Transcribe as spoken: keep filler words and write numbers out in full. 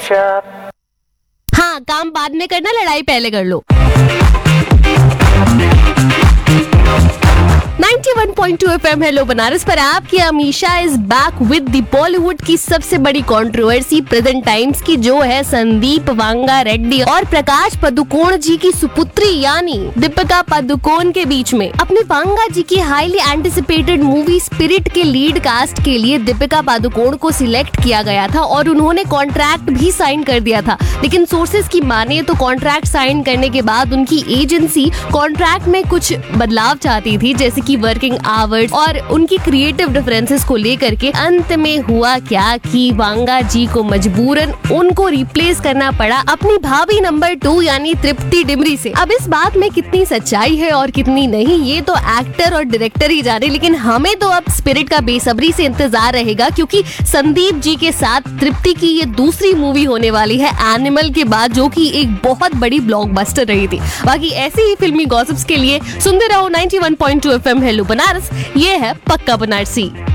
गपशप। हाँ, काम बाद में करना, लड़ाई पहले कर लो। इक्यानवे point two FM hello Banaras पर आपकी Amisha is back with the Bollywood की सबसे बड़ी कंट्रोवर्सी प्रेजेंट टाइम्स की, जो है संदीप वांगा रेड्डी और प्रकाश पादुकोण जी की सुपुत्री यानी दीपिका पादुकोण के बीच में। अपने वांगा जी की हाईली एंटिसिपेटेड मूवी स्पिरिट के लीड कास्ट के लिए दीपिका पादुकोण को सिलेक्ट किया गया था और उन्होंने कॉन्ट्रैक्ट भी साइन कर दिया था। लेकिन सोर्सेज की माने तो कॉन्ट्रैक्ट साइन करने के बाद उनकी एजेंसी कॉन्ट्रैक्ट में कुछ बदलाव चाहती थी, जैसे कि वर्किंग आवर्स और उनकी क्रिएटिव डिफरेंसेस को लेकर के। अंत में हुआ क्या कि वांगा जी को मजबूरन उनको रिप्लेस करना पड़ा अपनी भाभी नंबर टू यानी तृप्ति डिमरी से। अब इस बात में कितनी सच्चाई है और कितनी नहीं, ये तो एक्टर और डायरेक्टर ही जाने, लेकिन हमें तो अब स्पिरिट का बेसब्री से इंतजार रहेगा, क्योंकि संदीप जी के साथ तृप्ति की ये दूसरी मूवी होने वाली है एनिमल के बाद, जो कि एक बहुत बड़ी ब्लॉकबस्टर रही थी। बाकी ऐसे ही फिल्मी गॉसिप्स के लिए सुनते रहो इक्यानवे point two FM hello Banaras. ये है पक्का बनारसी।